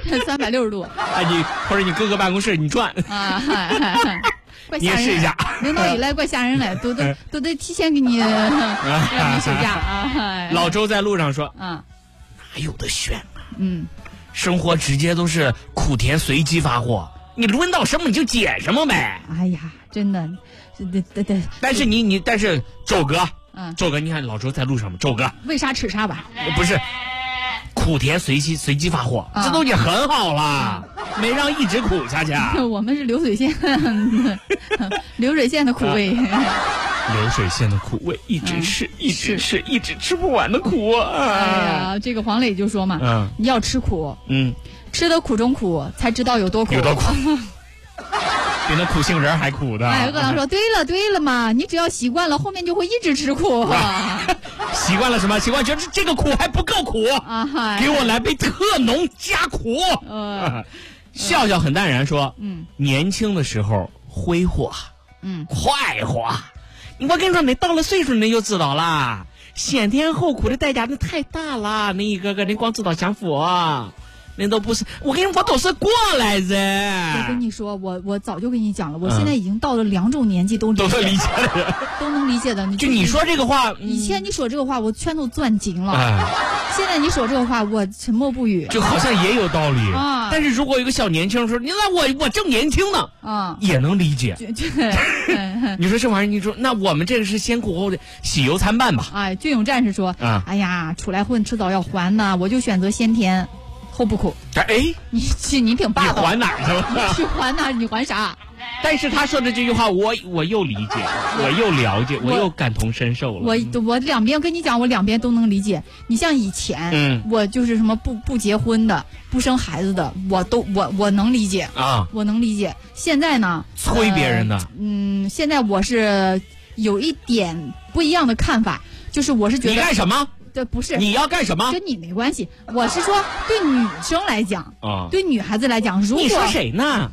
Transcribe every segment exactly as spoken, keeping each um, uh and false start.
三百六十度。 哎，你或者你各个办公室你转啊，嗨嗨嗨怪你吓人！ 也试一下， 领导一来怪吓人嘞，都都都得提前给你让你休假啊。 老周在路上说：“ 啊， 哪有的选啊？ 嗯， 生活直接都是苦甜随机发货，你轮到什么你就捡什么呗。” 哎呀，真的，对对对。 但是你你但是周哥， 嗯， 周哥，你看老周在路上嘛，周哥为啥吃啥吧？ 不是。苦甜随机随机发货，啊、这都已经很好了，啊、没让一直苦下去。 我们是流水线，流水线的苦味。 流水线的苦味，一直吃，嗯、一直吃，一直吃不完的苦。啊、 哎呀，这个黄磊就说嘛，嗯，你要吃苦， 嗯， 吃的苦中苦，才知道有多苦。 有多苦。比那苦杏仁还苦的。 哎，饿狼说对了对了嘛，你只要习惯了，后面就会一直吃苦。 习惯了什么？习惯觉得这个苦还不够苦啊！ 给我来杯特浓加苦。呃，笑笑很淡然说：“嗯，年轻的时候挥霍，嗯，快活。我跟你说，那到了岁数你就知道啦，先甜后苦的代价那太大了。那一个个你光知道享福。”那都不是，我跟你我都是过来人。 我跟你说，我我早就跟你讲了，我现在已经到了两种年纪都理解， 都能理解的， 都能理解的。你就你说这个话， 以前你说这个话，我全都攥紧了。哎、现在你说这个话，我沉默不语。 就好像也有道理啊。但是如果有一个小年轻说，你那我我正年轻呢，啊，也能理解。你说这玩意儿，你说那我们这个是先苦后的喜忧参半吧？ 哎，俊勇战士说，啊、哎呀，出来混迟早要还呐，我就选择先甜。后不苦， 哎， 你你挺霸道， 你还哪儿去了？ 你还哪儿？你还啥？ 但是他说的这句话，我我又理解，我又了解，我又感同身受了。 我我两边跟你讲，我两边都能理解。你像以前，嗯，我就是什么不不结婚的、不生孩子的，我都我我能理解啊，我能理解。现在呢， 催别人的， 呃、嗯，现在我是有一点不一样的看法，就是我是觉得你干什么？ 这不是你要干什么？ 跟你没关系。我是说，对女生来讲，啊，对女孩子来讲，如果你说谁呢？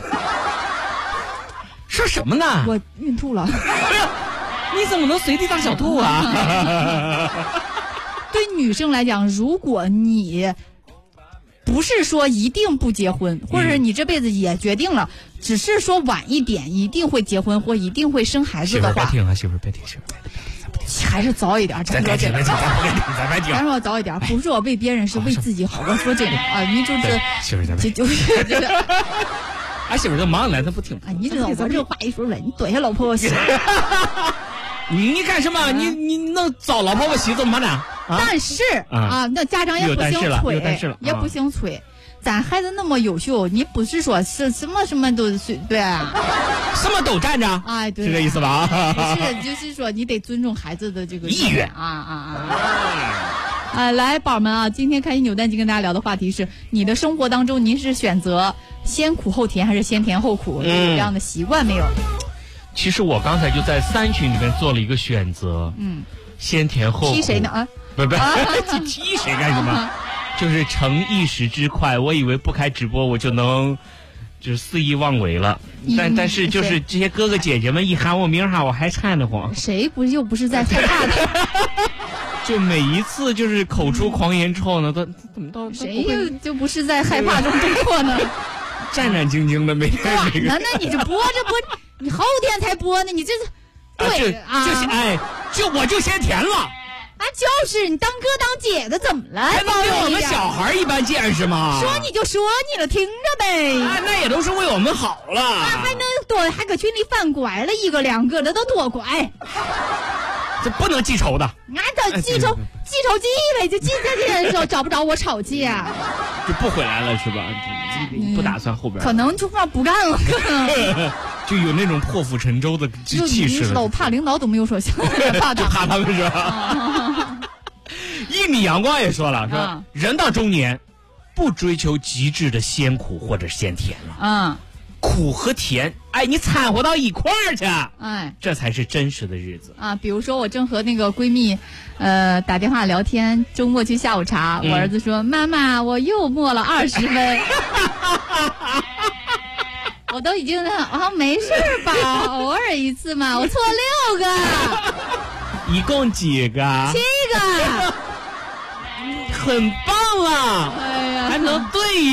说什么呢？ 我孕吐了。 你怎么能随地大小兔啊？ 对女生来讲，如果你不是说一定不结婚，或者你这辈子也决定了，嗯、只是说晚一点一定会结婚或一定会生孩子的话， 媳妇别听啊，媳妇别听，媳妇别听。 还是早一点， 咱别听，咱别听，咱别听，咱别听。 咱说早一点，不是我为别人，是为自己好。我说真的啊，你就是媳妇，咱别就就是这个。 俺媳妇都忙来，她不听。 啊，你知道我这话一说了，你多些老婆媳。 你你干什么？你你能找老婆婆媳怎么呢？ 但是啊，那家长也不行催，也不行催。咱孩子那么优秀，你不是说是什么什么都随对啊， 什么都站着， 哎，对， 是这意思吧？ 不是，就是说你得尊重孩子的这个意愿啊啊啊！啊，来，宝们啊，今天开心扭蛋机跟大家聊的话题是：你的生活当中，您是选择先苦后甜，还是先甜后苦？有这样的习惯没有？ 其实我刚才就在三群里面做了一个选择，嗯，先甜后苦。 踢谁呢？啊， 不不，踢踢谁干什么？就是逞一时之快，我以为不开直播我就能就是肆意妄为了，但但是就是这些哥哥姐姐们一喊我名哈，我还颤得慌。 谁不又不是在害怕的？ 就每一次就是口出狂言之后呢，都怎么到谁又就不是在害怕中度过呢？ 战战兢兢的每天每个。 那那你这播着播，你后天才播呢，你这是对啊，就是哎，就我就先甜了。 啊，就是你当哥当姐的怎么了？ 还能跟我们小孩一般见识吗？ 说你就说你了，听着呗。 啊，那也都是为我们好了。 啊，还能多还搁群里翻拐了一个两个的都多拐。 这不能记仇的。 俺这记仇记仇记呗，就记这些的时候找不着我吵架。 就不回来了是吧？不打算后边。 可能就怕不干了。 就有那种破釜沉舟的气势了。 我怕领导都没有说想怕就怕他们是吧？一米阳光也说了，说、啊、人到中年，不追求极致的先苦或者先甜了。嗯，苦和甜，哎，你掺和到一块儿去，哎，这才是真实的日子啊。比如说，我正和那个闺蜜，呃，打电话聊天，周末去下午茶，嗯、我儿子说：“妈妈，我又默了二十分。”我都已经啊，没事吧，偶尔一次嘛，我错六个， 一共几个？ 七个， 很棒啊！哎呀，还能对。